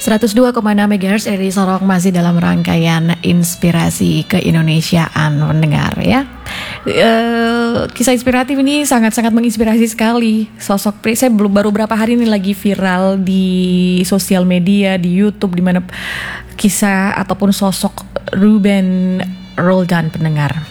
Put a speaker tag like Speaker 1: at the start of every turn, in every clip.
Speaker 1: 102,6 MHz RRI Sorong masih dalam rangkaian inspirasi keindonesiaan mendengar ya. Kisah inspiratif ini sangat-sangat menginspirasi sekali. Sosok saya baru berapa hari ini lagi viral di sosial media, di YouTube, di mana kisah ataupun sosok Ruben Roldan pendengar.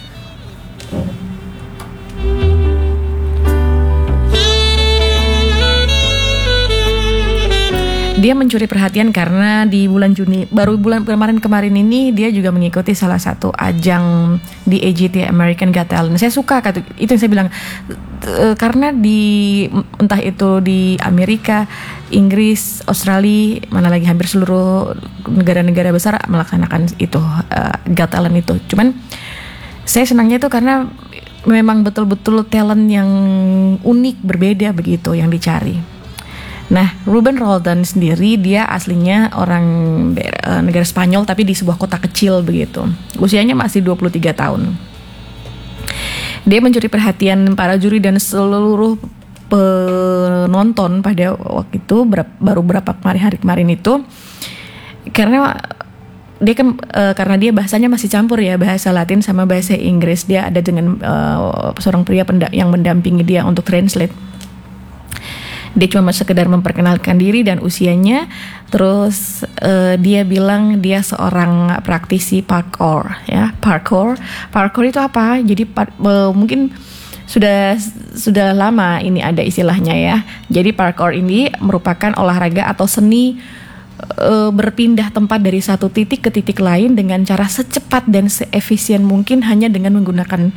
Speaker 1: Dia mencuri perhatian karena di bulan Juni, baru bulan kemarin ini dia juga mengikuti salah satu ajang di AGT American Got Talent. Saya suka itu yang saya bilang, karena entah itu di Amerika, Inggris, Australia, mana lagi hampir seluruh negara-negara besar melaksanakan itu Got Talent itu. Cuman saya senangnya itu karena memang betul-betul talent yang unik, berbeda begitu yang dicari. Nah, Ruben Roldan sendiri dia aslinya orang negara Spanyol tapi di sebuah kota kecil begitu. Usianya masih 23 tahun. Dia mencuri perhatian para juri dan seluruh penonton pada waktu itu baru berapa hari kemarin itu. Karena dia bahasanya masih campur ya, bahasa Latin sama bahasa Inggris. Dia ada dengan seorang pria yang mendampingi dia untuk translate. Dia cuma sekedar memperkenalkan diri dan usianya. Terus dia bilang dia seorang praktisi parkour ya. Parkour itu apa? Jadi mungkin sudah lama ini ada istilahnya ya. Jadi parkour ini merupakan olahraga atau seni berpindah tempat dari satu titik ke titik lain dengan cara secepat dan seefisien mungkin hanya dengan menggunakan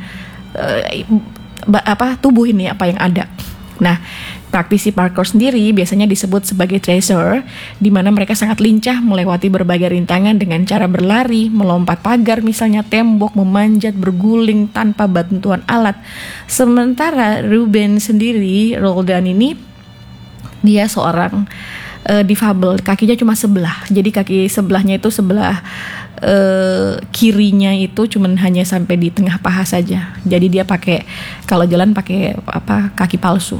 Speaker 1: tubuh ini apa yang ada. Nah, praktisi parkour sendiri biasanya disebut sebagai tracer, di mana mereka sangat lincah melewati berbagai rintangan dengan cara berlari, melompat pagar misalnya, tembok, memanjat, berguling tanpa bantuan alat. Sementara Ruben sendiri, Roldan ini, dia seorang difabel, kakinya cuma sebelah. Jadi kaki sebelahnya itu sebelah kirinya itu cuman hanya sampai di tengah paha saja. Jadi dia kalau jalan pakai kaki palsu.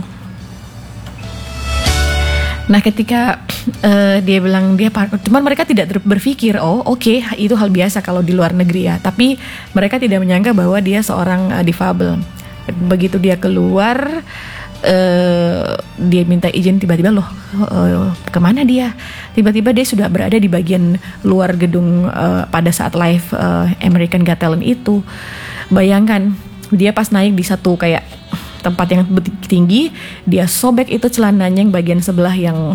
Speaker 1: Nah, ketika dia bilang dia parkour, cuman mereka tidak berpikir oke, itu hal biasa kalau di luar negeri ya. Tapi mereka tidak menyangka bahwa dia seorang difabel. Begitu dia keluar, dia minta izin, tiba-tiba kemana dia? Tiba-tiba dia sudah berada di bagian luar gedung pada saat live American Got Talent itu. Bayangkan dia pas naik di satu kayak tempat yang tinggi, dia sobek itu celananya yang bagian sebelah yang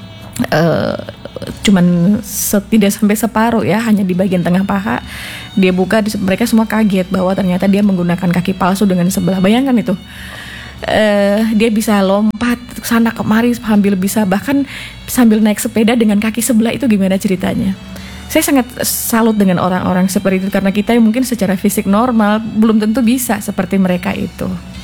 Speaker 1: cuman tidak sampai separuh ya, hanya di bagian tengah paha. Dia buka, mereka semua kaget bahwa ternyata dia menggunakan kaki palsu dengan sebelah. Bayangkan itu. Dia bisa lompat sana kemari bahkan sambil naik sepeda dengan kaki sebelah. Itu gimana ceritanya? Saya sangat salut dengan orang-orang seperti itu, karena kita mungkin secara fisik normal belum tentu bisa seperti mereka itu.